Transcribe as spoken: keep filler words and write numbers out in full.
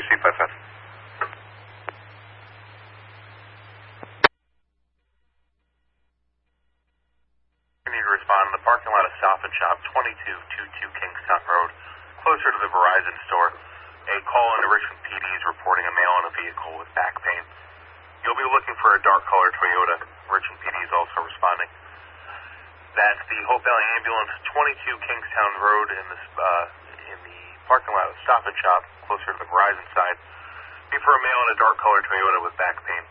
C five five. I need to respond in the parking lot of Stop and Shop, twenty-two twenty-two Kingstown Road, closer to the Verizon store. A call into Richmond P D is reporting a male in a vehicle with back pain. You'll be looking for a dark-colored Toyota. Richmond P D is also responding. That's the Hope Valley Ambulance, twenty-two Kingstown Road, in the uh, in the parking lot of Stop and Shop, closer to the Verizon side. Be for a male in a dark-colored Toyota with back pain.